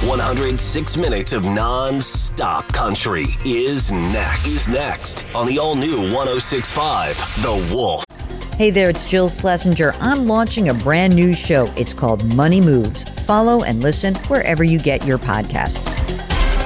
106 minutes of non-stop country is next on the all-new 106.5 The Wolf. Hey there, it's Jill Schlesinger. I'm launching a brand new show. It's called Money Moves. Follow and listen wherever you get your podcasts.